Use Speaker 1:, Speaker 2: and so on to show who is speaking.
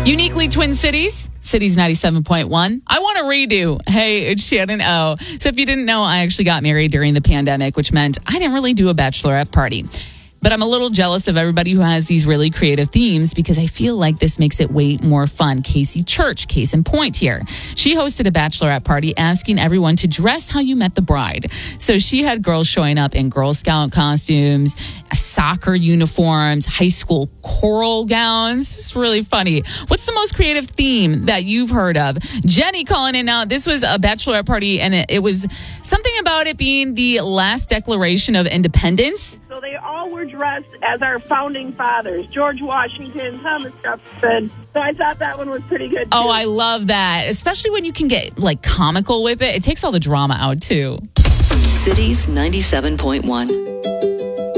Speaker 1: Uniquely Twin Cities, Cities 97.1. I want to redo. Hey, it's Shannon O. So if you didn't know, I actually got married during the pandemic, which meant I didn't really do a bachelorette party. But I'm a little jealous of everybody who has these really creative themes because I feel like this makes it way more fun. Casey Church, case in point here. She hosted a bachelorette party asking everyone to dress how you met the bride. So she had girls showing up in Girl Scout costumes, soccer uniforms, high school choral gowns. It's really funny. What's the most creative theme that you've heard of? Jenny calling in now. This was a bachelorette party and it was something about it being the last declaration of independence.
Speaker 2: So they all were dressed as our founding fathers, George Washington, Thomas Jefferson. So I thought that one was pretty good, too.
Speaker 1: Oh, I love that. Especially when you can get, comical with it. It takes all the drama out, too.
Speaker 3: Cities 97.1.